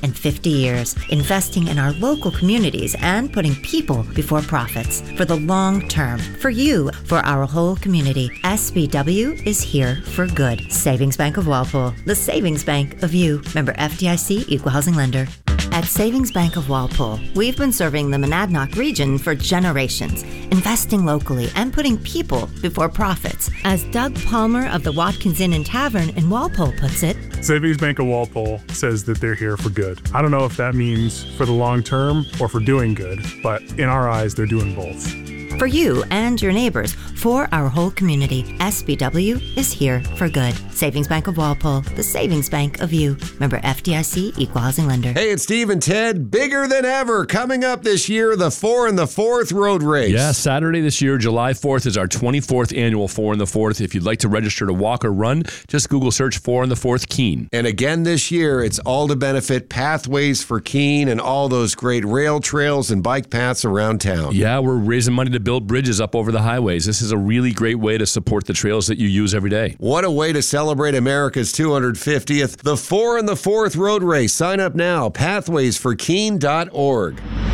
150 years, investing in our local communities and putting people before profits for the long term. For you, for our whole community, SBW is here for good. Savings Bank of Walpole, the savings bank of you. Member FDIC, Equal Housing Lender. At Savings Bank of Walpole, we've been serving the Monadnock region for generations, investing locally and putting people before profits. As Doug Palmer of the Watkins Inn and Tavern in Walpole puts it, Savings Bank of Walpole says that they're here for good. I don't know if that means for the long term or for doing good, but in our eyes, they're doing both. for you and your neighbors, for our whole community. SBW is here for good. Savings Bank of Walpole, the savings bank of you. Member FDIC, Equal Housing Lender. Hey, it's Steve and Ted. Bigger than ever. Coming up this year, the 4 and the 4th road race. Yeah, Saturday this year, July 4th, is our 24th annual 4 and the 4th. If you'd like to register to walk or run, just Google search 4 and the 4th Keene. And again this year, it's all to benefit Pathways for Keene and all those great rail trails and bike paths around town. Yeah, we're raising money to build bridges up over the highways. This is a really great way to support the trails that you use every day. What a way to celebrate America's 250th. The 4 and the 4th road race. Sign up now. Pathwaysforkeene.org.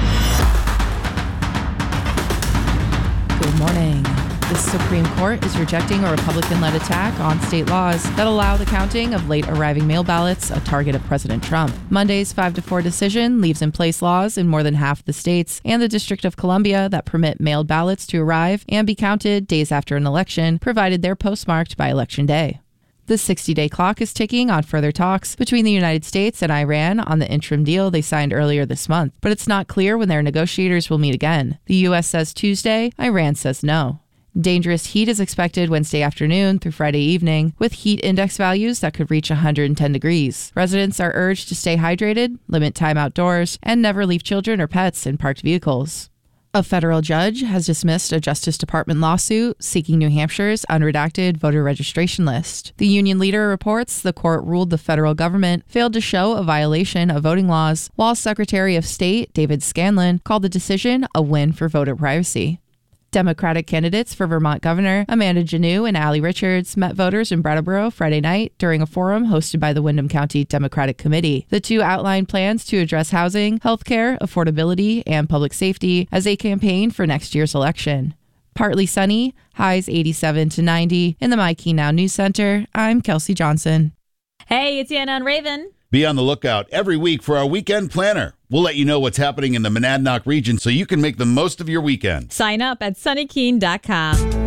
Good morning. The Supreme Court is rejecting a Republican-led attack on state laws that allow the counting of late-arriving mail ballots, a target of President Trump. Monday's 5-4 decision leaves in place laws in more than half the states and the District of Columbia that permit mailed ballots to arrive and be counted days after an election, provided they're postmarked by Election Day. The 60-day clock is ticking on further talks between the United States and Iran on the interim deal they signed earlier this month, but it's not clear when their negotiators will meet again. The U.S. says Tuesday, Iran says no. Dangerous heat is expected Wednesday afternoon through Friday evening, with heat index values that could reach 110 degrees. Residents are urged to stay hydrated, limit time outdoors, and never leave children or pets in parked vehicles. A federal judge has dismissed a Justice Department lawsuit seeking New Hampshire's unredacted voter registration list. The union leader reports the court ruled the federal government failed to show a violation of voting laws, while Secretary of State David Scanlon called the decision a win for voter privacy. Democratic candidates for Vermont Governor Amanda Janneau and Allie Richards met voters in Brattleboro Friday night during a forum hosted by the Windham County Democratic Committee. The two outlined plans to address housing, healthcare, affordability, and public safety as they campaign for next year's election. Partly sunny, highs 87 to 90. In the My Key Now News Center, I'm Kelsey Johnson. Hey, it's Anna and Raven. Be on the lookout every week for our weekend planner. We'll let you know what's happening in the Monadnock region so you can make the most of your weekend. Sign up at sunnykeene.com.